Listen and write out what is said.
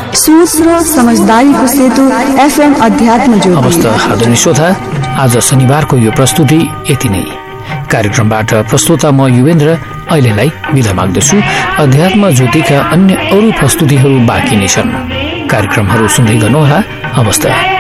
सोच र समझदारीको सेतु FM अध्यात्म ज्योति। अवस्था आदरणीय श्रोता, आज शनिबारको यो प्रस्तुति यति नै। कार्यक्रमबाट प्रस्तुता म युवेन्द्र अहिलेलाई बिदा माग्दछु। अध्यात्म ज्योतिका अन्य अरू प्रस्तुतिहरू बाँकी नै छन्। कार्यक्रमहरू सुन्दै गर्नुहोला। अवस्था।